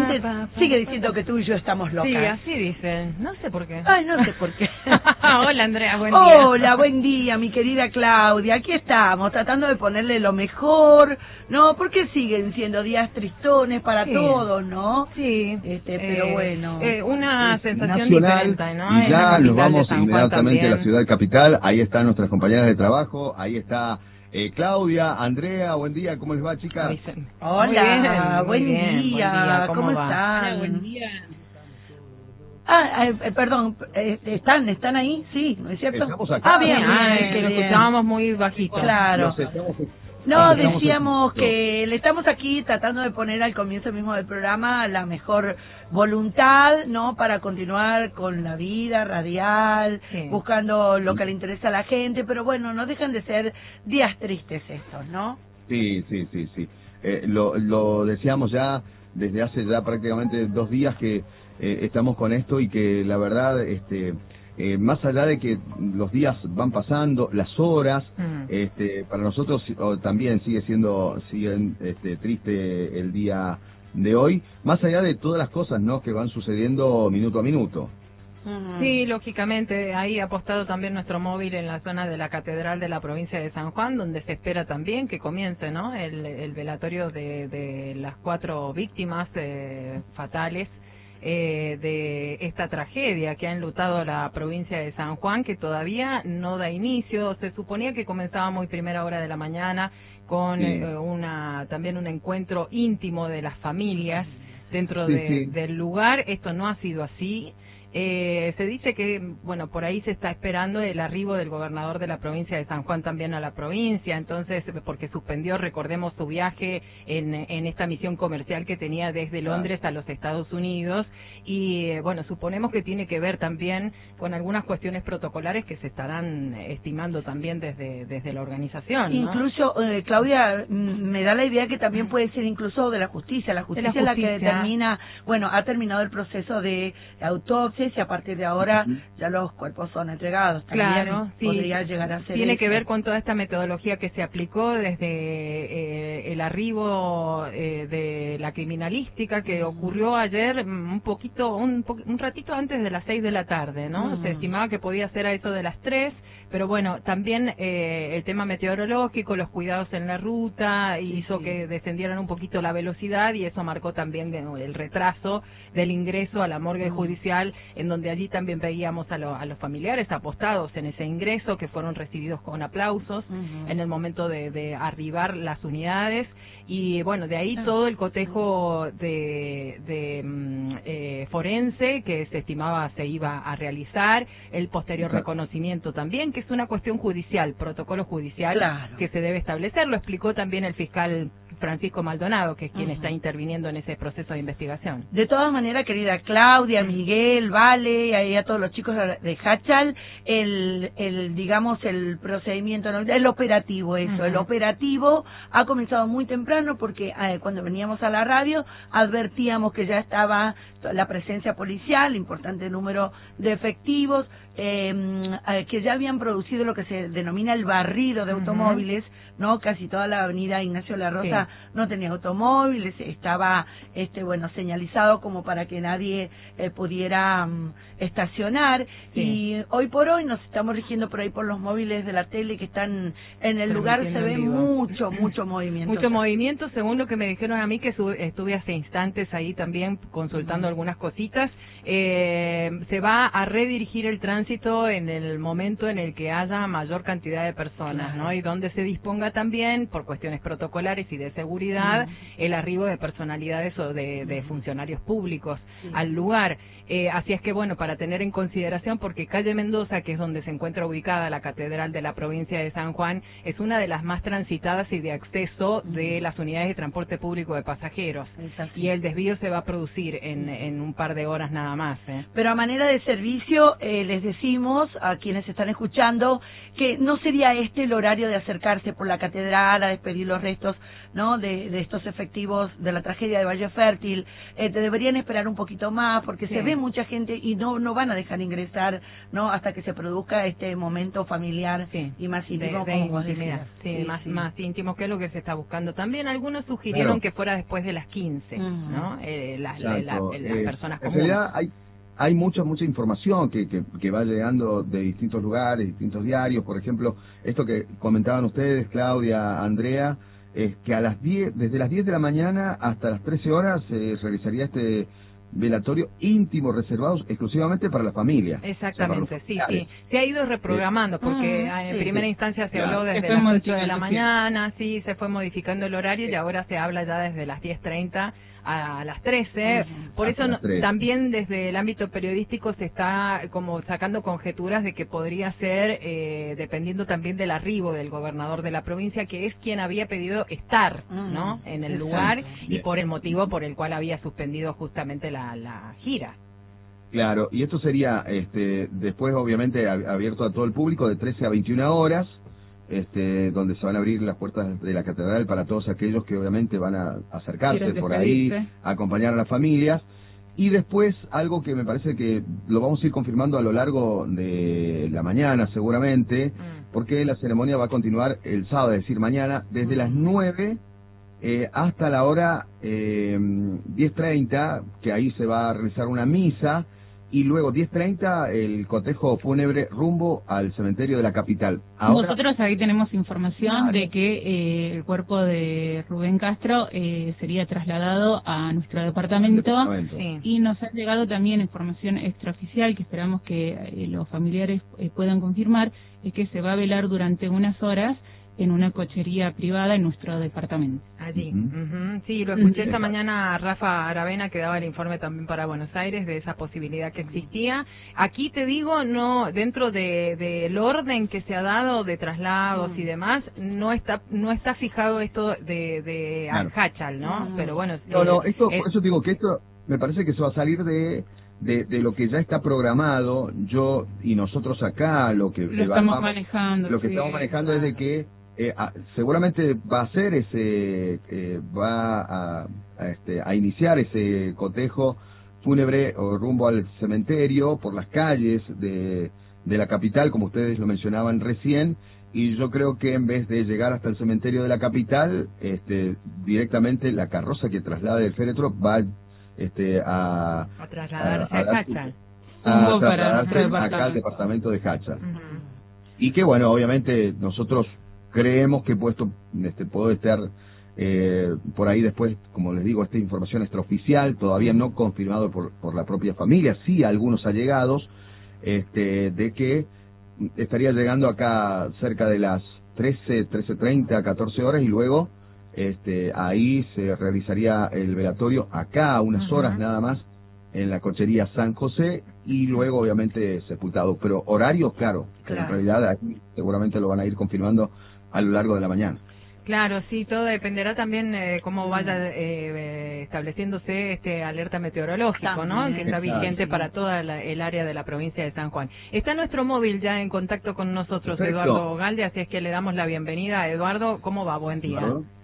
gente sigue diciendo que tú y yo estamos locas. Sí, así dicen. No sé por qué. Ay, no sé por qué. Hola, Andrea, buen día. Hola, buen día, mi querida Claudia. Aquí estamos, tratando de ponerle lo mejor, ¿no? Porque siguen siendo días tristones para todos, ¿no? Sí. Pero bueno. Una sensación nacional, diferente, ¿no? y En la ya capital nos vamos de San Juan inmediatamente a la también. ciudad capital. Ahí están nuestras compañeras de trabajo. Ahí está Claudia, Andrea. Buen día, ¿cómo les va, chicas? Hola, Muy bien, buen día. ¿Cómo va? están? Hola, buen día. Perdón, ¿están ahí? Sí, ¿no es cierto? Estamos acá. Bien, Que lo bien. escuchábamos muy bajito. Claro. Los estamos- No, estamos decíamos escuchando. que le estamos aquí tratando de poner al comienzo mismo del programa la mejor voluntad, ¿no? Para continuar con la vida radial, buscando lo que le interesa a la gente, pero bueno, no dejan de ser días tristes estos, ¿no? Sí. Lo decíamos ya desde hace ya prácticamente 2 días que estamos con esto, y que la verdad, más allá de que los días van pasando, las horas, para nosotros también sigue triste el día de hoy, más allá de todas las cosas, ¿no?, que van sucediendo minuto a minuto. Sí, lógicamente, ahí ha apostado también nuestro móvil en la zona de la Catedral de la provincia de San Juan, donde se espera también que comience, ¿no?, el velatorio de las 4 víctimas fatales de esta tragedia que ha enlutado la provincia de San Juan, que todavía no da inicio. Se suponía que comenzaba muy primera hora de la mañana con también un encuentro íntimo de las familias dentro del lugar. Esto no ha sido así. Se dice que, bueno, por ahí se está esperando el arribo del gobernador de la provincia de San Juan también a la provincia, entonces, porque suspendió, recordemos, su viaje en esta misión comercial que tenía desde Londres a los Estados Unidos, y bueno, suponemos que tiene que ver también con algunas cuestiones protocolares que se estarán estimando también desde la organización, ¿no? Incluso, Claudia, me da la idea que también puede ser incluso de la justicia. La justicia es la que determina, bueno, ha terminado el proceso de autopsia, y a partir de ahora ya los cuerpos son entregados. También podría llegar a ser tiene que ver con toda esta metodología que se aplicó desde el arribo de la criminalística, que ocurrió ayer un ratito antes de las 6 de la tarde, ¿no? Se estimaba que podía ser a eso de las 3, pero bueno, también el tema meteorológico, los cuidados en la ruta, hizo que descendieran un poquito la velocidad, y eso marcó también el retraso del ingreso a la morgue judicial, en donde allí también veíamos a los familiares apostados en ese ingreso, que fueron recibidos con aplausos en el momento de arribar las unidades. Y bueno, de ahí todo el cotejo forense que se estimaba se iba a realizar, el posterior reconocimiento también, que es una cuestión judicial, protocolo judicial que se debe establecer. Lo explicó también el fiscal Francisco Maldonado, que es quien está interviniendo en ese proceso de investigación. De todas maneras, querida Claudia, Miguel, Vale, ahí a todos los chicos de Hachal, digamos, el procedimiento, el operativo, el operativo ha comenzado muy temprano, porque cuando veníamos a la radio advertíamos que ya estaba la presencia policial, importante número de efectivos, que ya habían producido lo que se denomina el barrido de automóviles, ¿no? Casi toda la avenida Ignacio La Rosa no tenía automóviles, estaba señalizado como para que nadie pudiera estacionar, y hoy por hoy nos estamos rigiendo por ahí por los móviles de la tele que están en el lugar. Se ve mucho movimiento. Mucho movimiento, según lo que me dijeron a mí, que estuve hace instantes ahí también consultando algunas cositas. Se va a redirigir el tránsito en el momento en el que haya mayor cantidad de personas, ¿no? Y donde se disponga también, por cuestiones protocolares y de seguridad, el arribo de personalidades o de funcionarios públicos al lugar. Así es que, bueno, para tener en consideración, porque calle Mendoza, que es donde se encuentra ubicada la Catedral de la provincia de San Juan, es una de las más transitadas y de acceso de las unidades de transporte público de pasajeros. Y el desvío se va a producir en un par de horas nada más. Pero a manera de servicio, les decimos a quienes están escuchando que no sería el horario de acercarse por la catedral a despedir los restos, ¿no?, ¿no? De estos efectivos de la tragedia de Valle Fértil, te deberían esperar un poquito más, porque se ve mucha gente y no van a dejar ingresar, ¿no? Hasta que se produzca este momento familiar y más íntimo, como vos decías. Más íntimo, que es lo que se está buscando. También algunos sugirieron que fuera después de las 15, ¿no? Las personas comunes. En realidad hay mucha información que va llegando de distintos lugares, distintos diarios. Por ejemplo, esto que comentaban ustedes, Claudia, Andrea, es que desde las 10 de la mañana hasta las 13 horas se realizaría este velatorio íntimo, reservados exclusivamente para la familia. Exactamente, o sea, sí. Se ha ido reprogramando, porque en primera instancia se habló desde las 8 de la mañana, se fue modificando el horario y ahora se habla ya desde las 10:30 a las 13. Por eso también desde el ámbito periodístico se está como sacando conjeturas de que podría ser, dependiendo también del arribo del gobernador de la provincia, que es quien había pedido estar, ¿no? En el lugar y por el motivo por el cual había suspendido justamente la gira. Claro, y esto sería después obviamente abierto a todo el público de 13 a 21 horas, donde se van a abrir las puertas de la catedral para todos aquellos que obviamente van a acercarse por ahí, a acompañar a las familias. Y después algo que me parece que lo vamos a ir confirmando a lo largo de la mañana seguramente, porque la ceremonia va a continuar el sábado, es decir, mañana, desde las 9 hasta la hora 10:30, que ahí se va a realizar una misa, y luego 10:30 el cotejo fúnebre rumbo al cementerio de la capital. Nosotros ahí tenemos información de que el cuerpo de Rubén Castro sería trasladado a nuestro departamento. Y nos ha llegado también información extraoficial que esperamos que los familiares puedan confirmar, es que se va a velar durante unas horas en una cochería privada en nuestro departamento. Allí. Sí, lo escuché esta mañana a Rafa Aravena, que daba el informe también para Buenos Aires de esa posibilidad que existía. Aquí te digo, no, dentro del orden que se ha dado de traslados y demás, no está fijado esto de Ajachal, ¿no? Pero bueno. Por eso digo que esto me parece que eso va a salir de lo que ya está programado. Yo y nosotros acá lo estamos manejando es de que seguramente va a ser a iniciar ese cotejo fúnebre o rumbo al cementerio por las calles de la capital, como ustedes lo mencionaban recién, y yo creo que en vez de llegar hasta el cementerio de la capital, directamente la carroza que traslada el féretro va a trasladarse a Jachal. Acá al departamento de Jachal. Y que bueno, obviamente nosotros creemos que puede estar por ahí después, como les digo, esta información extraoficial, todavía no confirmado por la propia familia, sí algunos allegados, de que estaría llegando acá cerca de las 13:30, 14 horas, y luego ahí se realizaría el velatorio acá, unas horas nada más, en la cochería San José, y luego obviamente sepultado. Pero horario, claro. En realidad aquí seguramente lo van a ir confirmando a lo largo de la mañana. Claro, sí, todo dependerá también cómo vaya estableciéndose alerta meteorológico, ¿no? Que está vigente para toda el área de la provincia de San Juan. Está nuestro móvil ya en contacto con nosotros, Eduardo Galde, así es que le damos la bienvenida. Eduardo, ¿cómo va? Buen día.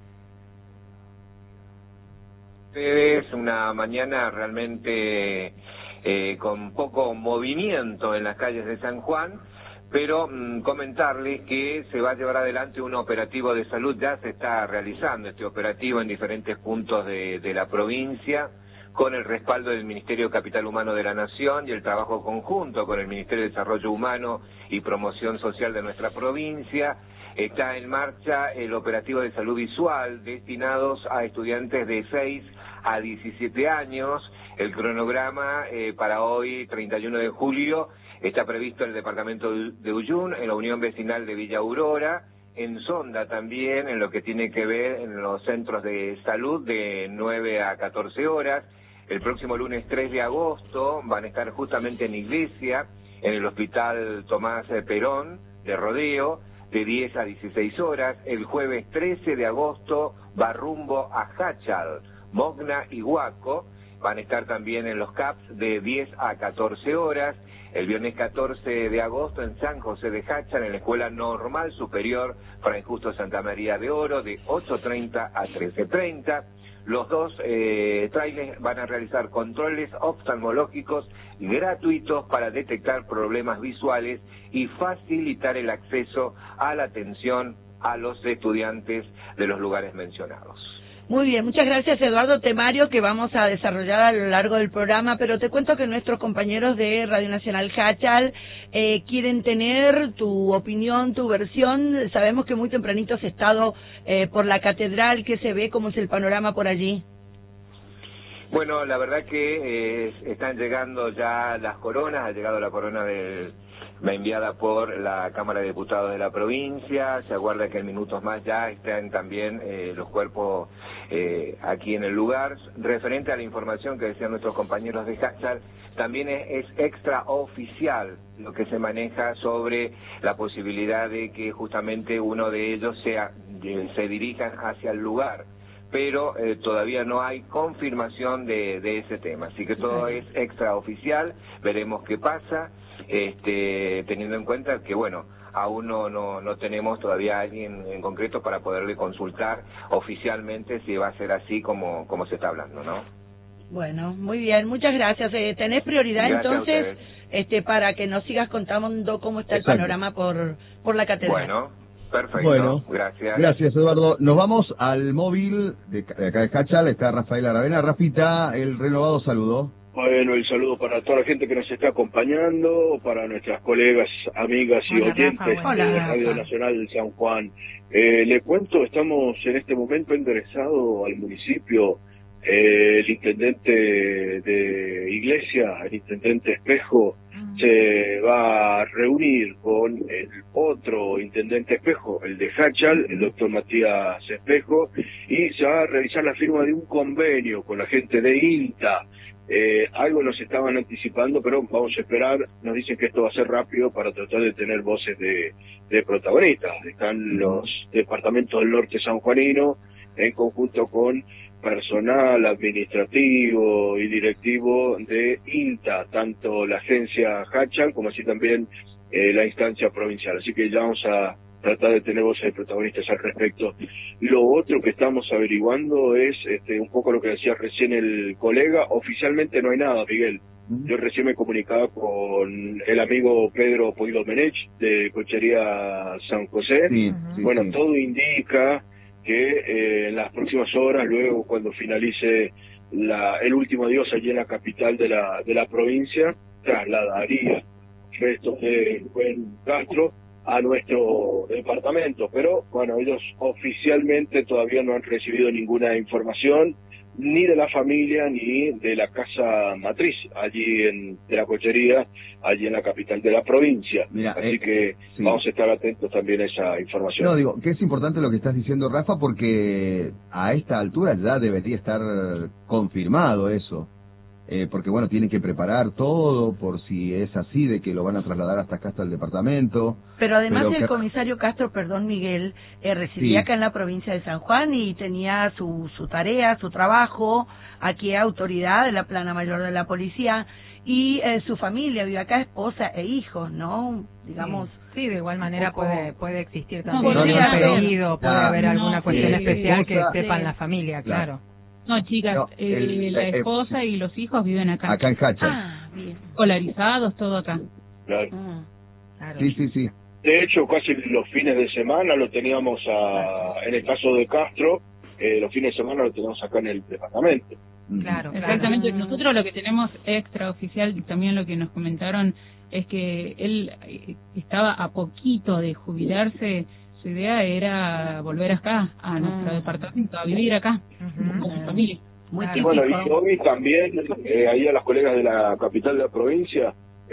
Es una mañana realmente con poco movimiento en las calles de San Juan, pero comentarles que se va a llevar adelante un operativo de salud. Ya se está realizando este operativo en diferentes puntos de la provincia, con el respaldo del Ministerio de Capital Humano de la Nación y el trabajo conjunto con el Ministerio de Desarrollo Humano y Promoción Social de nuestra provincia. Está en marcha el operativo de salud visual destinados a estudiantes de 6 a 17 años. El cronograma para hoy, 31 de julio, está previsto en el departamento de Uyún, en la Unión Vecinal de Villa Aurora, en Sonda también, en lo que tiene que ver en los centros de salud, de 9 a 14 horas. El próximo lunes 3 de agosto van a estar justamente en Iglesia, en el Hospital Tomás Perón de Rodeo, de 10 a 16 horas. El jueves 13 de agosto va rumbo a Jachal, Mogna y Huaco, van a estar también en los CAPS de 10 a 14 horas. El viernes 14 de agosto en San José de Jáchal, en la Escuela Normal Superior Fray Justo Santa María de Oro, de 8:30 a 13:30. Los dos trailers van a realizar controles oftalmológicos gratuitos para detectar problemas visuales y facilitar el acceso a la atención a los estudiantes de los lugares mencionados. Muy bien, muchas gracias Eduardo Temario, que vamos a desarrollar a lo largo del programa, pero te cuento que nuestros compañeros de Radio Nacional Jáchal quieren tener tu opinión, tu versión. Sabemos que muy tempranito has estado por la catedral. ¿Qué se ve? ¿Cómo es el panorama por allí? Bueno, la verdad que están llegando ya las coronas, ha llegado la corona enviada por la Cámara de Diputados de la provincia. Se aguarda que en minutos más ya estén también los cuerpos aquí en el lugar. Referente a la información que decían nuestros compañeros de Jáchal, también es extraoficial lo que se maneja sobre la posibilidad de que justamente uno de ellos se dirijan hacia el lugar, pero todavía no hay confirmación de ese tema, así que todo es extraoficial. Veremos qué pasa, teniendo en cuenta que, bueno, aún no tenemos todavía a alguien en concreto para poderle consultar oficialmente si va a ser así como se está hablando, ¿no? Bueno, muy bien, muchas gracias. ¿Tenés prioridad entonces para que nos sigas contando cómo está el panorama por la catedral? Bueno, perfecto, bueno, gracias. Gracias, Eduardo. Nos vamos al móvil de acá de Jáchal, está Rafael Aravena. Rafita, el renovado saludo. Bueno, el saludo para toda la gente que nos está acompañando, para nuestras colegas, amigas y oyentes de Radio Nacional de San Juan. Le cuento, estamos en este momento enderezados al municipio. El intendente de Iglesia, el intendente Espejo, se va a reunir con el otro intendente Espejo, el de Jáchal, el doctor Matías Espejo, y se va a realizar la firma de un convenio con la gente de INTA. Algo nos estaban anticipando, pero vamos a esperar. Nos dicen que esto va a ser rápido para tratar de tener voces de protagonistas. Están los departamentos del norte sanjuanino en conjunto con personal administrativo y directivo de INTA, tanto la agencia Jáchal como así también la instancia provincial. Así que ya vamos a tratar de tener voces de protagonistas al respecto. Lo otro que estamos averiguando es un poco lo que decía recién el colega. Oficialmente no hay nada, Miguel. Yo recién me comunicaba con el amigo Pedro Puido Menech de Cochería San José. Bueno, todo indica que en las próximas horas, luego cuando finalice el último adiós allí en la capital de la provincia, trasladaría restos de Rubén Castro a nuestro departamento, pero bueno, ellos oficialmente todavía no han recibido ninguna información, ni de la familia ni de la casa matriz allí de la cochería, allí en la capital de la provincia. Mira, así que vamos a estar atentos también a esa información. No, digo, que es importante lo que estás diciendo, Rafa, porque a esta altura ya debería estar confirmado eso. Porque bueno, tienen que preparar todo por si es así, de que lo van a trasladar hasta acá, hasta el departamento. Pero además el comisario Castro, perdón Miguel, residía acá en la provincia de San Juan y tenía su tarea, su trabajo, aquí autoridad de la plana mayor de la policía, y su familia vive acá, esposa e hijos, ¿no? Digamos. Sí, de igual manera puede existir también un pedido, puede haber alguna cuestión especial que sepan la familia, claro. No, chicas, la esposa y los hijos viven acá. Acá en Jáchal. Bien. Escolarizados, todo acá. Claro. Claro. Sí. De hecho, casi los fines de semana lo teníamos en el caso de Castro, los fines de semana lo tenemos acá en el departamento. Claro, exactamente. Nosotros lo que tenemos extraoficial, también lo que nos comentaron, es que él estaba a poquito de jubilarse. Su idea era volver acá, a nuestro departamento, a vivir acá, con su familia. Muy bueno, y hoy también, ahí a las colegas de la capital de la provincia,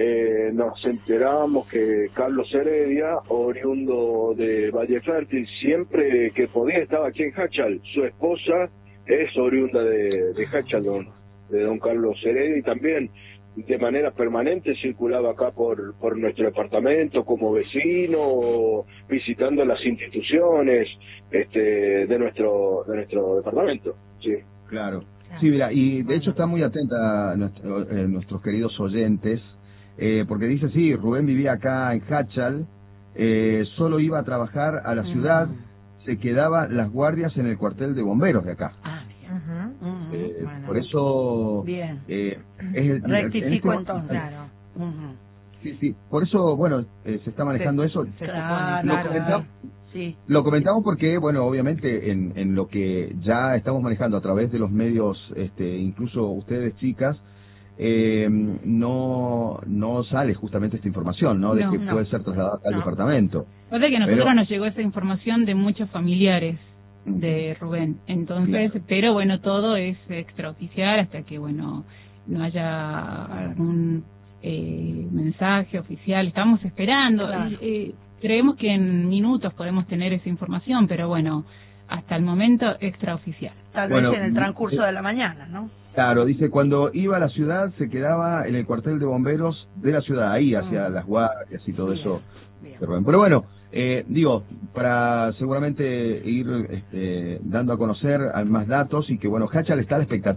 nos enteramos que Carlos Heredia, oriundo de Valle Fértil, siempre que podía estaba aquí en Jáchal. Su esposa es oriunda de Jáchal, de don Carlos Heredia, y también de manera permanente circulaba acá por nuestro departamento como vecino, visitando las instituciones de nuestro departamento. Sí. Claro. Sí, mira, y de hecho está muy atenta a nuestros queridos oyentes, porque dice, sí, Rubén vivía acá en Hachal, solo iba a trabajar a la ciudad, se quedaba las guardias en el cuartel de bomberos de acá. Bueno. Por eso... Bien. Rectifico entonces. Claro. Sí, sí. Por eso, bueno, se está manejando eso. Claro. Sí. Lo comentamos porque, bueno, obviamente en lo que ya estamos manejando a través de los medios, incluso ustedes chicas, no sale justamente esta información, ¿no? De que puede ser trasladada al departamento. O sea que a nosotros nos llegó esa información de muchos familiares de Rubén, entonces, pero bueno, todo es extraoficial hasta que, bueno, no haya algún mensaje oficial. Estamos esperando. Creemos que en minutos podemos tener esa información, pero bueno, hasta el momento extraoficial. Tal vez en el transcurso de la mañana, ¿no? Claro, dice, cuando iba a la ciudad se quedaba en el cuartel de bomberos de la ciudad, ahí hacia las guardias y todo eso. Bien. Pero bueno, digo, para seguramente ir dando a conocer más datos y que, bueno, Hachal está a la expectativa.